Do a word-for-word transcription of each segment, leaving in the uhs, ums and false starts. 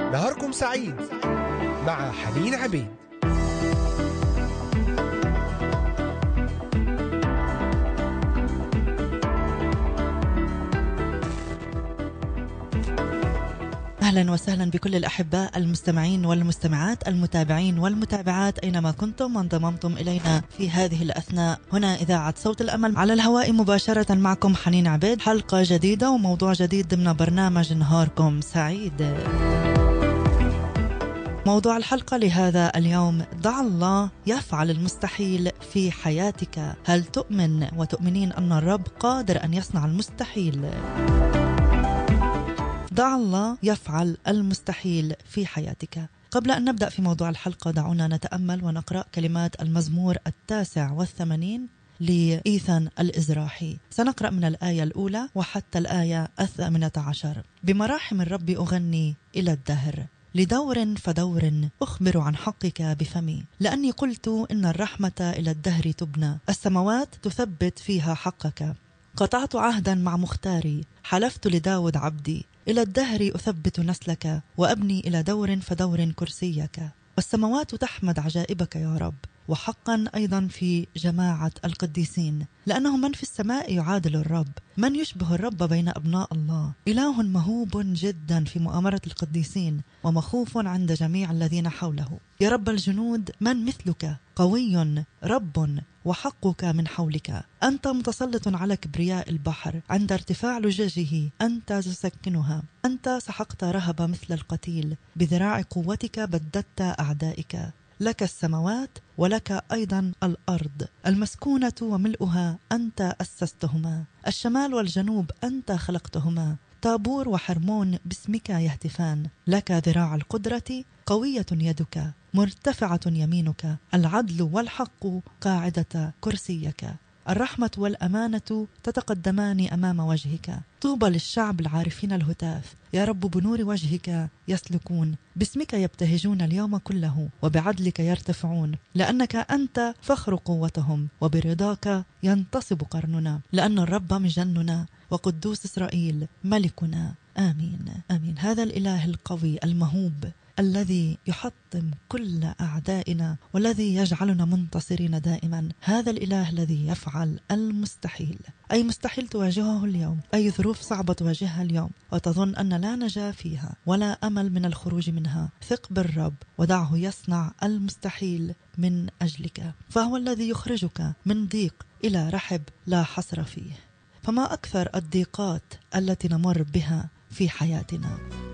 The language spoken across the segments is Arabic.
نهاركم سعيد مع حنين عبيد. أهلا وسهلا بكل الأحباء المستمعين والمستمعات المتابعين والمتابعات أينما كنتم وانضممتم إلينا في هذه الأثناء. هنا إذاعة صوت الأمل على الهواء مباشرة، معكم حنين عبيد، حلقة جديدة وموضوع جديد ضمن برنامج نهاركم سعيد. موضوع الحلقة لهذا اليوم: ضع الله يفعل المستحيل في حياتك. هل تؤمن وتؤمنين أن الرب قادر أن يصنع المستحيل؟ ضع الله يفعل المستحيل في حياتك. قبل أن نبدأ في موضوع الحلقة دعونا نتأمل ونقرأ كلمات المزمور التاسع والثمانين لإيثان الإزراحي. سنقرأ من الآية الأولى وحتى الآية الثامنة عشر. بمراحم الرب أغني إلى الدهر، لدور فدور أخبر عن حقك بفمي، لأني قلت إن الرحمة إلى الدهر تبنى، السماوات تثبت فيها حقك. قطعت عهدا مع مختاري، حلفت لداود عبدي، إلى الدهر أثبت نسلك وأبني إلى دور فدور كرسيك. والسماوات تحمد عجائبك يا رب، وحقا أيضا في جماعة القديسين، لأنه من في السماء يعادل الرب؟ من يشبه الرب بين أبناء الله؟ إله مهوب جدا في مؤامرة القديسين، ومخوف عند جميع الذين حوله. يا رب الجنود، من مثلك؟ قوي رب وحقك من حولك. أنت متسلط على كبرياء البحر، عند ارتفاع لجاجه أنت تسكنها. أنت سحقت رهب مثل القتيل، بذراع قوتك بددت أعدائك. لك السماوات ولك أيضا الأرض، المسكونة وملؤها أنت أسستهما، الشمال والجنوب أنت خلقتهما. طابور وحرمون باسمك يهتفان، لك ذراع القدرة، قوية يدك، مرتفعة يمينك، العدل والحق قاعدة كرسيك. الرحمة والأمانة تتقدمان أمام وجهك. طوبى للشعب العارفين الهتاف، يا رب بنور وجهك يسلكون، باسمك يبتهجون اليوم كله، وبعدلك يرتفعون، لأنك أنت فخر قوتهم، وبرضاك ينتصب قرننا، لأن الرب مجننا وقدوس إسرائيل ملكنا. آمين آمين. هذا الإله القوي المهوب الذي يحطم كل أعدائنا والذي يجعلنا منتصرين دائما، هذا الإله الذي يفعل المستحيل. أي مستحيل تواجهه اليوم، أي ظروف صعبة تواجهها اليوم وتظن أن لا نجاة فيها ولا أمل من الخروج منها، ثق بالرب ودعه يصنع المستحيل من أجلك، فهو الذي يخرجك من ضيق إلى رحب لا حصر فيه. فما أكثر الضيقات التي نمر بها في حياتنا: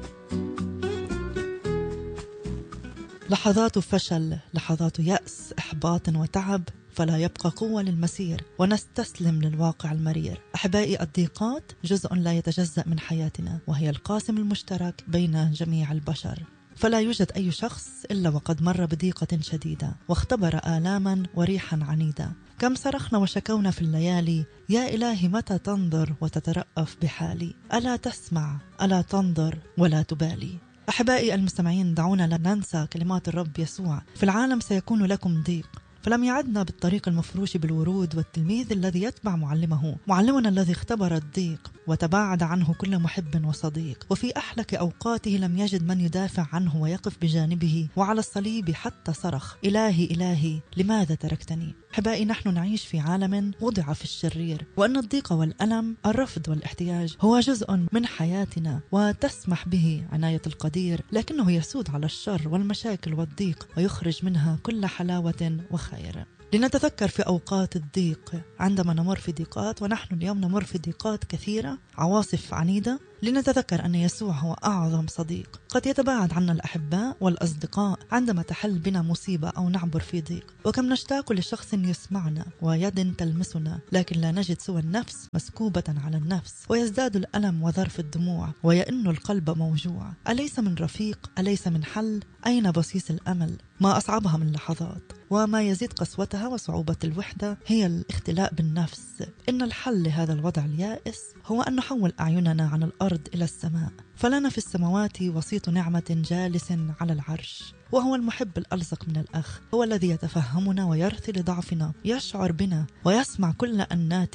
لحظات فشل، لحظات يأس، إحباط وتعب، فلا يبقى قوة للمسير ونستسلم للواقع المرير. أحبائي، الضيقات جزء لا يتجزأ من حياتنا، وهي القاسم المشترك بين جميع البشر. فلا يوجد أي شخص إلا وقد مر بضيقة شديدة واختبر آلاما وريحا عنيدة. كم صرخنا وشكونا في الليالي: يا إلهي متى تنظر وتترأف بحالي؟ ألا تسمع؟ ألا تنظر ولا تبالي؟ أحبائي المستمعين، دعونا لا ننسى كلمات الرب يسوع: في العالم سيكون لكم ضيق. فلم يعدنا بالطريق المفروش بالورود، والتلميذ الذي يتبع معلمه، معلمنا الذي اختبر الضيق وتباعد عنه كل محب وصديق، وفي أحلك أوقاته لم يجد من يدافع عنه ويقف بجانبه، وعلى الصليب حتى صرخ: إلهي إلهي لماذا تركتني؟ أحبائي، نحن نعيش في عالم وضع في الشرير، وأن الضيق والألم، الرفض والاحتياج هو جزء من حياتنا وتسمح به عناية القدير، لكنه يسود على الشر والمشاكل والضيق ويخرج منها كل حلاوة وخير. لنتذكر في أوقات الضيق عندما نمر في ضيقات، ونحن اليوم نمر في ضيقات كثيرة، عواصف عنيدة، لنتذكر أن يسوع هو أعظم صديق. قد يتباعد عنا الأحباء والأصدقاء عندما تحل بنا مصيبة أو نعبر في ضيق، وكم نشتاق لشخص يسمعنا ويد تلمسنا، لكن لا نجد سوى النفس مسكوبة على النفس، ويزداد الألم وذرف الدموع، ويئن القلب موجوع. أليس من رفيق؟ أليس من حل؟ أين بصيص الأمل؟ ما أصعبها من لحظات، وما يزيد قسوتها وصعوبة الوحدة هي الاختلاء بالنفس. إن الحل لهذا الوضع اليائس هو أن نحول أعيننا عن الأرض إلى السماء، فلنا في السماوات وسيط نعمة جالس على العرش، وهو المحب الألصق من الأخ، هو الذي يتفهمنا ويرثي لضعفنا، يشعر بنا ويسمع كل أناتنا.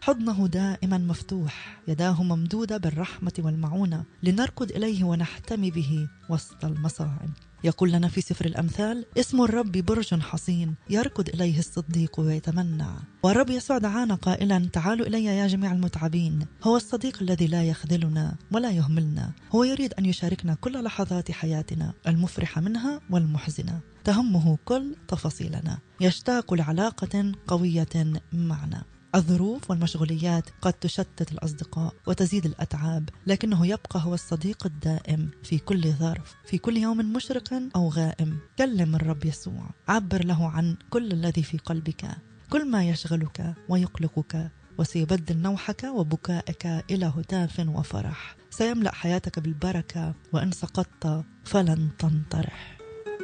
حضنه دائما مفتوح، يداه ممدودة بالرحمة والمعونة لنركض إليه ونحتمي به وسط المصاعب. يقول لنا في سفر الأمثال: اسم الرب برج حصين يركض إليه الصديق ويتمنع. والرب يسوع دعانا قائلا: تعالوا إلي يا جميع المتعبين. هو الصديق الذي لا يخذلنا ولا يهملنا، هو يريد أن يشاركنا كل لحظات حياتنا المفرحة منها والمحزنة، تهمه كل تفاصيلنا، يشتاق لعلاقة قوية معنا. الظروف والمشغوليات قد تشتت الأصدقاء وتزيد الأتعاب، لكنه يبقى هو الصديق الدائم في كل ظرف، في كل يوم مشرق أو غائم. كلم الرب يسوع، عبر له عن كل الذي في قلبك، كل ما يشغلك ويقلقك، وسيبدل نوحك وبكائك إلى هتاف وفرح. سيملأ حياتك بالبركة، وإن سقطت فلن تنطرح.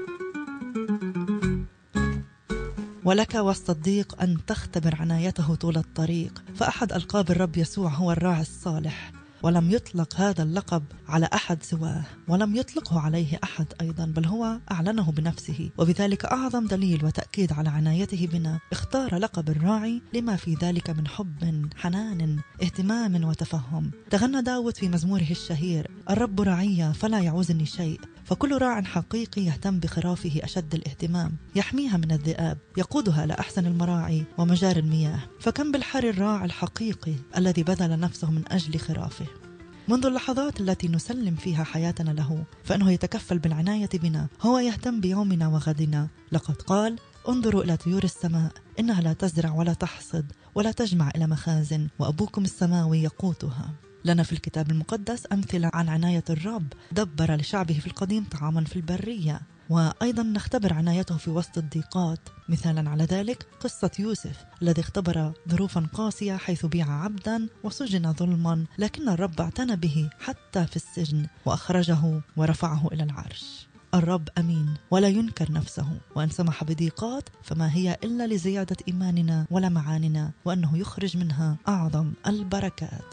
ولك وسط الضيق أن تختبر عنايته طول الطريق، فأحد ألقاب الرب يسوع هو الراعي الصالح، ولم يطلق هذا اللقب على أحد سواه، ولم يطلقه عليه أحد أيضا، بل هو أعلنه بنفسه. وبذلك أعظم دليل وتأكيد على عنايته بنا، اختار لقب الراعي لما في ذلك من حب، حنان، اهتمام وتفهم. تغنى داود في مزموره الشهير: الرب راعي فلا يعوزني شيء. فكل راع حقيقي يهتم بخرافه أشد الاهتمام، يحميها من الذئاب، يقودها لأحسن المراعي ومجاري المياه. فكم بالحر الراعي الحقيقي الذي بذل نفسه من أجل خرافه. منذ اللحظات التي نسلم فيها حياتنا له، فإنه يتكفل بالعناية بنا، هو يهتم بيومنا وغدنا. لقد قال: انظروا إلى طيور السماء، إنها لا تزرع ولا تحصد ولا تجمع إلى مخازن، وأبوكم السماوي يقوتها. لنا في الكتاب المقدس أمثلة عن عناية الرب. دبر لشعبه في القديم طعاما في البرية، وأيضا نختبر عنايته في وسط الضيقات. مثالا على ذلك قصة يوسف الذي اختبر ظروفا قاسية، حيث بيع عبدا وسجن ظلما، لكن الرب اعتنى به حتى في السجن وأخرجه ورفعه إلى العرش. الرب أمين ولا ينكر نفسه، وأن سمح بضيقات فما هي إلا لزيادة إيماننا ولمعاننا، وأنه يخرج منها أعظم البركات.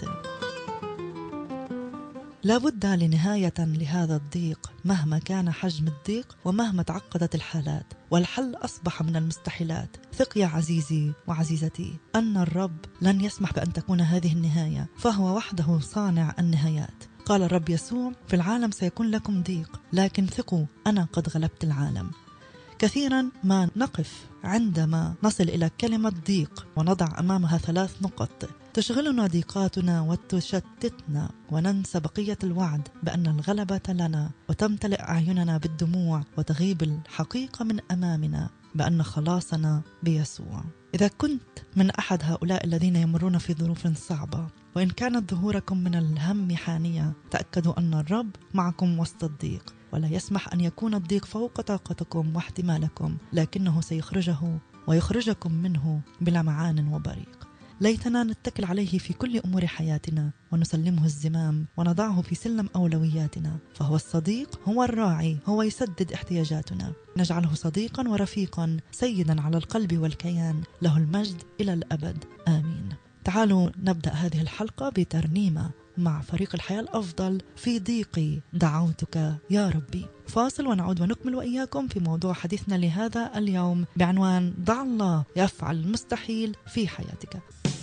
لا بد لنهاية لهذا الضيق مهما كان حجم الضيق ومهما تعقدت الحالات، والحل أصبح من المستحيلات. ثق يا عزيزي وعزيزتي أن الرب لن يسمح بأن تكون هذه النهاية، فهو وحده صانع النهايات. قال الرب يسوع: في العالم سيكون لكم ضيق، لكن ثقوا أنا قد غلبت العالم. كثيرا ما نقف عندما نصل إلى كلمة ضيق ونضع أمامها ثلاث نقط تشغلنا ضيقاتنا وتشتتنا، وننسى بقية الوعد بأن الغلبة لنا، وتمتلئ أعيننا بالدموع، وتغيب الحقيقة من أمامنا بأن خلاصنا بيسوع. إذا كنت من أحد هؤلاء الذين يمرون في ظروف صعبة، وإن كانت ظهوركم من الهم حانية، تأكدوا أن الرب معكم وسط الضيق، ولا يسمح أن يكون الضيق فوق طاقتكم واحتمالكم، لكنه سيخرجه ويخرجكم منه بلمعان وبريق. ليتنا نتكل عليه في كل أمور حياتنا، ونسلمه الزمام ونضعه في سلم أولوياتنا، فهو الصديق، هو الراعي، هو يسدد احتياجاتنا. نجعله صديقا ورفيقا، سيدا على القلب والكيان، له المجد إلى الأبد، آمين. تعالوا نبدأ هذه الحلقة بترنيمة مع فريق الحياة الأفضل: في ضيقي دعوتك يا ربي. فاصل ونعود ونكمل وإياكم في موضوع حديثنا لهذا اليوم بعنوان: ضع الله يفعل المستحيل في حياتك.